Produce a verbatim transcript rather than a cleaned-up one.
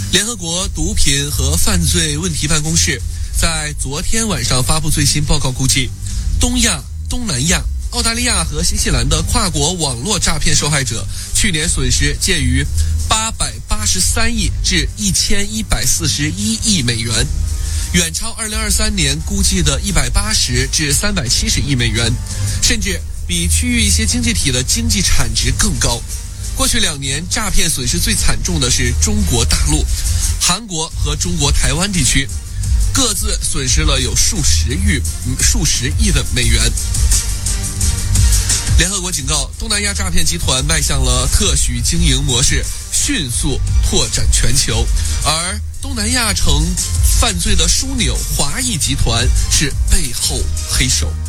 联合国毒品和犯罪问题办公室在昨天晚上发布最新报告，估计东亚、东南亚、澳大利亚和新西兰的跨国网络诈骗受害者去年损失介于八百八十三亿至一千一百四十一亿美元，远超二零二三年估计的一百八十至三百七十亿美元，甚至比区域一些经济体的经济产值更高。过去两年，诈骗损失最惨重的是中国大陆、韩国和中国台湾地区，各自损失了有数十亿、数十亿的美元。联合国警告，东南亚诈骗集团迈向了特许经营模式，迅速拓展全球，而东南亚城犯罪的枢纽华裔集团是背后黑手。